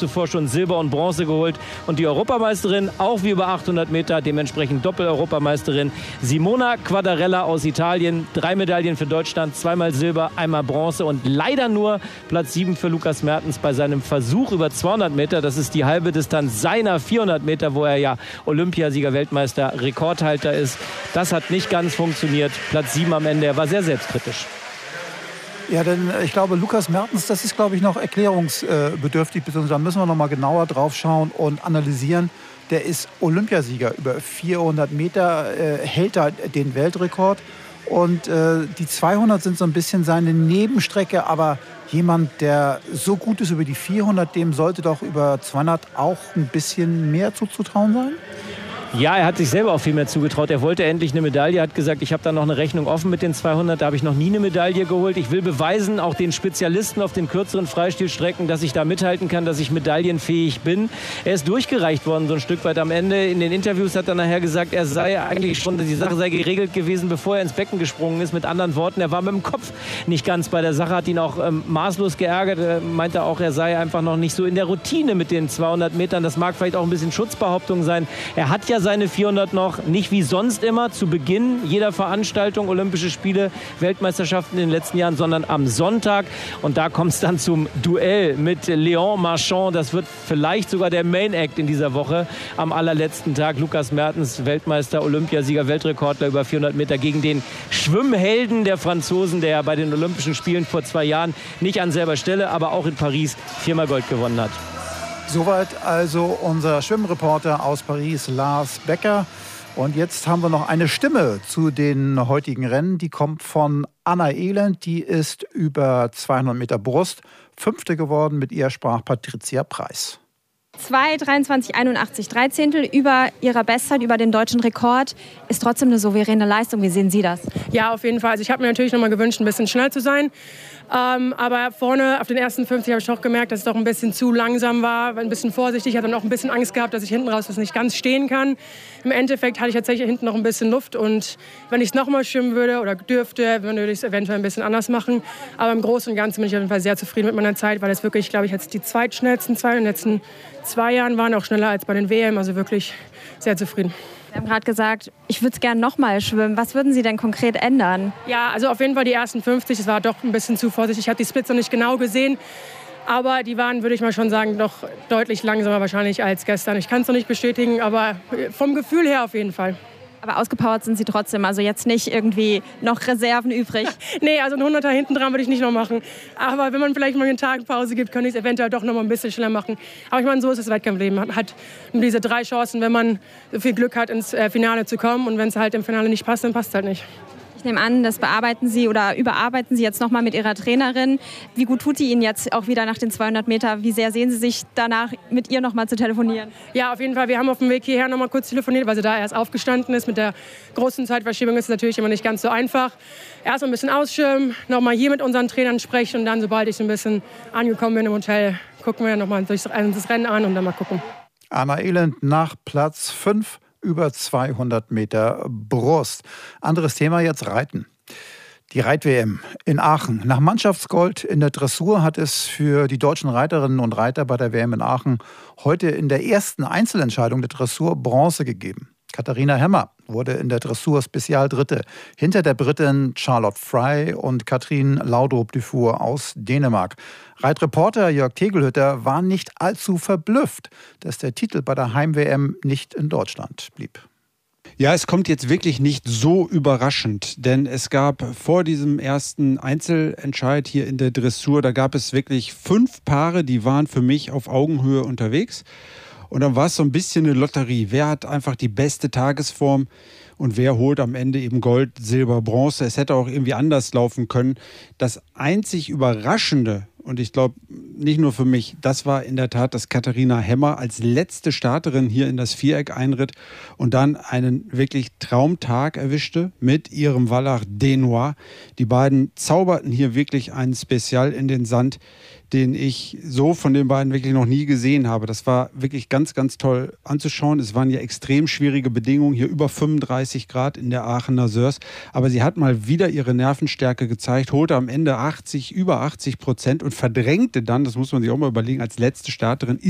zuvor schon Silber und Bronze geholt. Und die Europameisterin, auch wie über 800 Meter, dementsprechend Doppel-Europameisterin, Simona Quadarella aus Italien. 3 Medaillen für Deutschland, 2-mal Silber, 1-mal Bronze und leider nur Platz 7 für Lukas Mertens bei seinem Versuch über 200 Meter. Das ist die halbe Distanz seiner 400 Meter, wo er ja Olympiasieger, Weltmeister, Rekordhalter ist. Das hat nicht ganz funktioniert. Platz 7 am Ende. Er war sehr selbstkritisch. Ja, denn ich glaube, Lukas Mertens, das ist, glaube ich, noch erklärungsbedürftig, beziehungsweise da müssen wir noch mal genauer drauf schauen und analysieren. Der ist Olympiasieger über 400 Meter, hält da den Weltrekord. Und die 200 sind so ein bisschen seine Nebenstrecke, aber jemand, der so gut ist über die 400, dem sollte doch über 200 auch ein bisschen mehr zuzutrauen sein? Ja, er hat sich selber auch viel mehr zugetraut. Er wollte endlich eine Medaille. Er hat gesagt, ich habe da noch eine Rechnung offen mit den 200. Da habe ich noch nie eine Medaille geholt. Ich will beweisen, auch den Spezialisten auf den kürzeren Freistilstrecken, dass ich da mithalten kann, dass ich medaillenfähig bin. Er ist durchgereicht worden, so ein Stück weit am Ende. In den Interviews hat er nachher gesagt, er sei eigentlich schon, die Sache sei geregelt gewesen, bevor er ins Becken gesprungen ist. Mit anderen Worten, er war mit dem Kopf nicht ganz bei der Sache, hat ihn auch maßlos geärgert. Er meinte auch, er sei einfach noch nicht so in der Routine mit den 200 Metern. Das mag vielleicht auch ein bisschen Schutzbehauptung sein. Er hat ja seine 400 noch, nicht wie sonst immer zu Beginn jeder Veranstaltung, Olympische Spiele, Weltmeisterschaften in den letzten Jahren, sondern am Sonntag. Und da kommt es dann zum Duell mit Léon Marchand. Das wird vielleicht sogar der Main Act in dieser Woche am allerletzten Tag. Lukas Mertens, Weltmeister, Olympiasieger, Weltrekordler über 400 Meter gegen den Schwimmhelden der Franzosen, der ja bei den Olympischen Spielen vor 2 Jahren nicht an selber Stelle, aber auch in Paris 4-mal Gold gewonnen hat. Soweit also unser Schwimmreporter aus Paris, Lars Becker. Und jetzt haben wir noch eine Stimme zu den heutigen Rennen. Die kommt von Anna Elend. Die ist über 200 Meter Brust 5. geworden. Mit ihr sprach Patricia Preis. 2:23,81, 3 Zehntel über ihrer Bestzeit, über den deutschen Rekord. Ist trotzdem eine souveräne Leistung. Wie sehen Sie das? Ja, auf jeden Fall. Also ich habe mir natürlich noch mal gewünscht, ein bisschen schnell zu sein. Aber vorne auf den ersten 50 habe ich doch gemerkt, dass es doch ein bisschen zu langsam war, ein bisschen vorsichtig. Ich hatte dann auch ein bisschen Angst gehabt, dass ich hinten raus das nicht ganz stehen kann. Im Endeffekt hatte ich tatsächlich hinten noch ein bisschen Luft. Und wenn ich es nochmal schwimmen würde oder dürfte, würde ich es eventuell ein bisschen anders machen. Aber im Großen und Ganzen bin ich auf jeden Fall sehr zufrieden mit meiner Zeit, weil das wirklich, glaube ich, jetzt die zweitschnellsten 2 in den letzten 2 Jahren waren, auch schneller als bei den WM. Also wirklich sehr zufrieden. Sie haben gerade gesagt, ich würde es gerne nochmal schwimmen. Was würden Sie denn konkret ändern? Ja, also auf jeden Fall die ersten 50, das war doch ein bisschen zu vorsichtig. Ich habe die Splits noch nicht genau gesehen, aber die waren, würde ich mal schon sagen, doch deutlich langsamer wahrscheinlich als gestern. Ich kann es noch nicht bestätigen, aber vom Gefühl her auf jeden Fall. Aber ausgepowert sind Sie trotzdem, also jetzt nicht irgendwie noch Reserven übrig? Nee, also ein 100er hinten dran würde ich nicht noch machen. Aber wenn man vielleicht mal einen Tag Pause gibt, könnte ich es eventuell doch noch mal ein bisschen schneller machen. Aber ich meine, so ist das Wettkampfleben. Man hat diese 3 Chancen, wenn man so viel Glück hat, ins Finale zu kommen. Und wenn es halt im Finale nicht passt, dann passt es halt nicht. Ich nehme an, das bearbeiten Sie oder überarbeiten Sie jetzt noch mal mit Ihrer Trainerin. Wie gut tut die Ihnen jetzt auch wieder nach den 200 Meter? Wie sehr sehen Sie sich danach, mit ihr noch mal zu telefonieren? Ja, auf jeden Fall. Wir haben auf dem Weg hierher noch mal kurz telefoniert, weil sie da erst aufgestanden ist. Mit der großen Zeitverschiebung ist es natürlich immer nicht ganz so einfach. Erst mal ein bisschen ausschirmen, noch mal hier mit unseren Trainern sprechen und dann, sobald ich so ein bisschen angekommen bin im Hotel, gucken wir noch mal das Rennen an und dann mal gucken. Anna Elend nach Platz 5. Über 200 Meter Brust. Anderes Thema jetzt Reiten. Die Reit-WM in Aachen. Nach Mannschaftsgold in der Dressur hat es für die deutschen Reiterinnen und Reiter bei der WM in Aachen heute in der ersten Einzelentscheidung der Dressur Bronze gegeben. Katharina Hemmer wurde in der Dressur Spezial Dritte hinter der Britin Charlotte Fry und Katrin Laudrup-Dufour aus Dänemark. Reitreporter Jörg Tegelhütter war nicht allzu verblüfft, dass der Titel bei der Heim-WM nicht in Deutschland blieb. Ja, es kommt jetzt wirklich nicht so überraschend, denn es gab vor diesem ersten Einzelentscheid hier in der Dressur, da gab es wirklich 5 Paare, die waren für mich auf Augenhöhe unterwegs. Und dann war es so ein bisschen eine Lotterie. Wer hat einfach die beste Tagesform und wer holt am Ende eben Gold, Silber, Bronze. Es hätte auch irgendwie anders laufen können. Das einzig Überraschende, und ich glaube nicht nur für mich, das war in der Tat, dass Katharina Hemmer als letzte Starterin hier in das Viereck einritt und dann einen wirklich Traumtag erwischte mit ihrem Wallach Denois. Die beiden zauberten hier wirklich einen Spezial in den Sand, den ich so von den beiden wirklich noch nie gesehen habe. Das war wirklich ganz, ganz toll anzuschauen. Es waren ja extrem schwierige Bedingungen, hier über 35 Grad in der Aachener Sörs. Aber sie hat mal wieder ihre Nervenstärke gezeigt, holte am Ende über 80% und verdrängte dann, das muss man sich auch mal überlegen, als letzte Starterin